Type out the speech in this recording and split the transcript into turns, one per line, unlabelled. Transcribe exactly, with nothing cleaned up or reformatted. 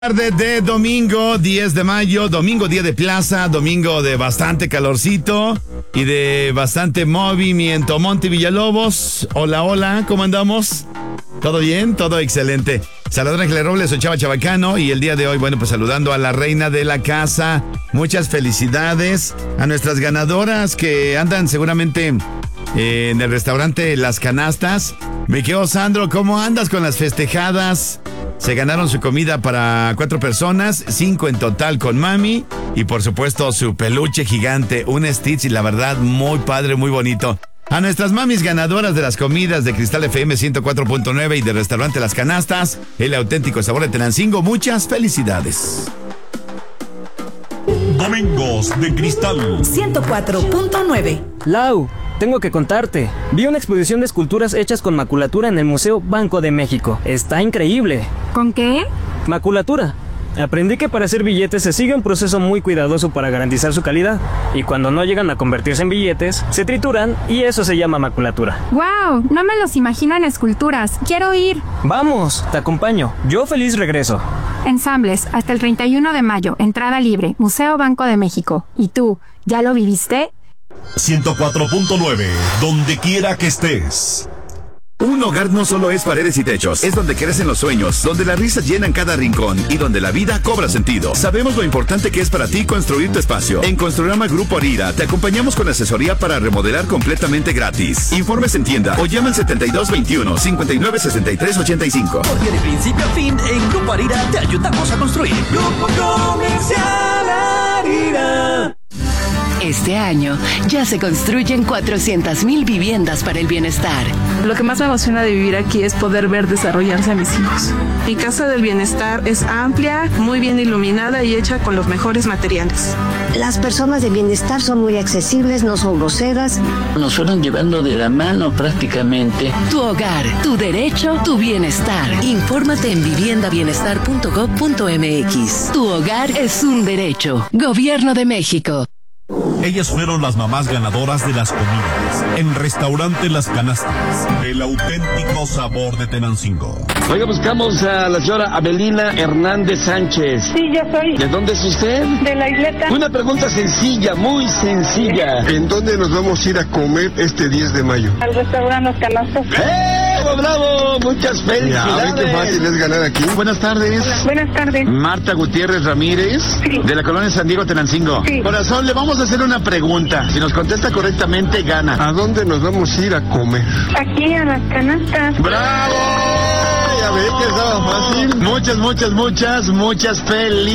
Tarde de domingo diez de mayo, domingo día de plaza, domingo de bastante calorcito y de bastante movimiento. Monty Villalobos, hola, hola, ¿cómo andamos? ¿Todo bien? Todo excelente. Saludar a Ángeles Robles, soy Chava Chabacano y el día de hoy, bueno, pues saludando a la reina de la casa. Muchas felicidades a nuestras ganadoras que andan seguramente eh, en el restaurante Las Canastas. Me quedo, Sandro, ¿cómo andas con las festejadas? Se ganaron su comida para cuatro personas, cinco en total con mami y por supuesto su peluche gigante, un Stitch y la verdad muy padre, muy bonito. A nuestras mamis ganadoras de las comidas de Cristal F M ciento cuatro punto nueve y del restaurante Las Canastas, el auténtico sabor de Tenancingo, muchas felicidades.
Domingos de Cristal
ciento cuatro punto nueve.
Lau, tengo que contarte. Vi una exposición de esculturas hechas con maculatura en el Museo Banco de México. Está increíble.
¿Con qué?
Maculatura. Aprendí que para hacer billetes se sigue un proceso muy cuidadoso para garantizar su calidad. Y cuando no llegan a convertirse en billetes, se trituran y eso se llama maculatura.
¡Wow! No me los imagino en esculturas. ¡Quiero ir!
¡Vamos! Te acompaño. Yo feliz regreso.
Ensambles, hasta el treinta y uno de mayo. Entrada libre. Museo Banco de México. ¿Y tú? ¿Ya lo viviste?
ciento cuatro punto nueve, donde quiera que estés.
Un hogar no solo es paredes y techos, es donde crecen los sueños, donde las risas llenan cada rincón y donde la vida cobra sentido. Sabemos lo importante que es para ti construir tu espacio. En Construrama Grupo Arira te acompañamos con asesoría para remodelar completamente gratis. Informes en tienda o llama al setenta y dos veintiuno, cincuenta y nueve sesenta y tres ochenta y cinco.
Porque de principio a fin en Grupo Arira te ayudamos a construir. Grupo Comercial Arira.
Este año ya se construyen cuatrocientas mil viviendas para el bienestar.
Lo que más me emociona de vivir aquí es poder ver desarrollarse a mis hijos. Mi Casa del Bienestar es amplia, muy bien iluminada y hecha con los mejores materiales.
Las personas de bienestar son muy accesibles, no son groseras.
Nos fueron llevando de la mano prácticamente.
Tu hogar, tu derecho, tu bienestar. Infórmate en vivienda bienestar punto gob punto mx. Tu hogar es un derecho. Gobierno de México.
Ellas fueron las mamás ganadoras de las comidas en Restaurante Las Canastas, el auténtico sabor de Tenancingo.
Oiga, buscamos a la señora Abelina Hernández Sánchez.
Sí, yo soy.
¿De dónde es usted?
De la isleta.
Una pregunta sencilla, muy sencilla.
¿En dónde nos vamos a ir a comer este diez de mayo?
Al restaurante Las Canastas.
¡Eh! ¡Bravo! Muchas felicidades.
Ya, qué fácil es ganar aquí.
Buenas tardes.
Hola. Buenas tardes.
Marta Gutiérrez Ramírez,
sí,
de la colonia San Diego, Tenancingo.
Sí.
Corazón, le vamos a hacer una pregunta. Si nos contesta correctamente, gana.
¿A dónde nos vamos a ir a comer?
Aquí a Las Canastas.
¡Bravo! Ya ve que estaba fácil. Muchas, muchas, muchas, muchas felicidades.